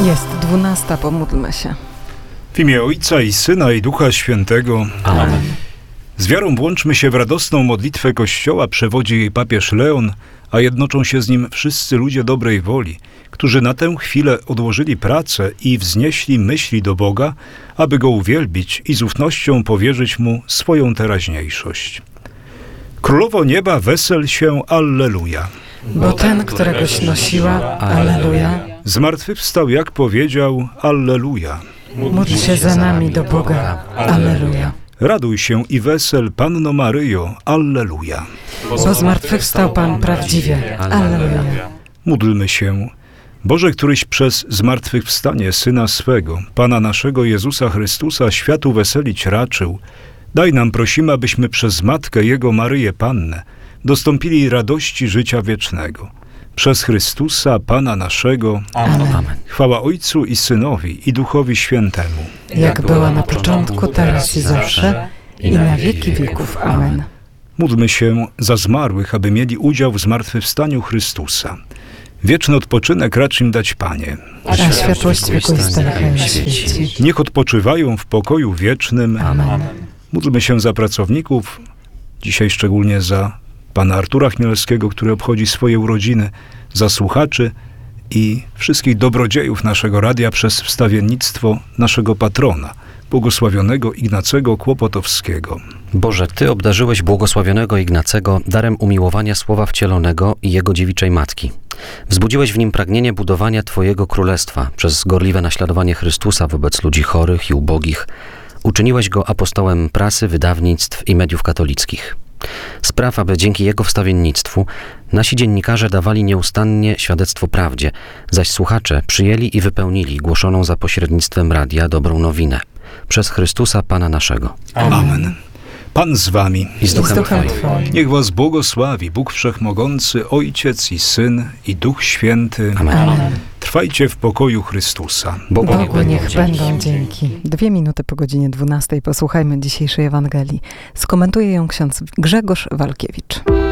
Jest 12, pomódlmy się. W imię Ojca i Syna i Ducha Świętego. Amen. Z wiarą włączmy się w radosną modlitwę Kościoła, przewodzi jej papież Leon, a jednoczą się z nim wszyscy ludzie dobrej woli, którzy na tę chwilę odłożyli pracę i wznieśli myśli do Boga, aby Go uwielbić i z ufnością powierzyć Mu swoją teraźniejszość. Królowo nieba, wesel się, alleluja. Bo ten, któregoś nosiła, alleluja. Zmartwychwstał, jak powiedział, alleluja. Módl się za nami do Boga, alleluja. Raduj się i wesel, Panno Maryjo, alleluja. Bo zmartwychwstał Pan prawdziwie, alleluja. Módlmy się. Boże, któryś przez zmartwychwstanie Syna swego, Pana naszego Jezusa Chrystusa, światu weselić raczył, daj nam, prosimy, abyśmy przez Matkę Jego Maryję Pannę dostąpili radości życia wiecznego. Przez Chrystusa, Pana naszego. Amen. Chwała Ojcu i Synowi, i Duchowi Świętemu. Jak była na początku, teraz i zawsze, i na wieki wieków. Amen. Módlmy się za zmarłych, aby mieli udział w zmartwychwstaniu Chrystusa. Wieczny odpoczynek racz im dać, Panie. A światłość wiekuista niechaj na świeci. Niech odpoczywają w pokoju wiecznym. Amen. Módlmy się za pracowników, dzisiaj szczególnie za pana Artura Chmielskiego, który obchodzi swoje urodziny, za słuchaczy i wszystkich dobrodziejów naszego radia przez wstawiennictwo naszego patrona, błogosławionego Ignacego Kłopotowskiego. Boże, Ty obdarzyłeś błogosławionego Ignacego darem umiłowania Słowa Wcielonego i Jego dziewiczej Matki. Wzbudziłeś w nim pragnienie budowania Twojego Królestwa przez gorliwe naśladowanie Chrystusa wobec ludzi chorych i ubogich. Uczyniłeś go apostołem prasy, wydawnictw i mediów katolickich. Spraw, aby dzięki jego wstawiennictwu nasi dziennikarze dawali nieustannie świadectwo prawdzie, zaś słuchacze przyjęli i wypełnili głoszoną za pośrednictwem radia dobrą nowinę. Przez Chrystusa Pana naszego. Amen. Pan z wami. I z duchem Twoim. Niech was błogosławi Bóg Wszechmogący, Ojciec i Syn i Duch Święty. Amen. Trwajcie w pokoju Chrystusa. Bogu niech będą dzięki. 2 minuty po godzinie 12 posłuchajmy dzisiejszej Ewangelii. Skomentuje ją ksiądz Grzegorz Walkiewicz.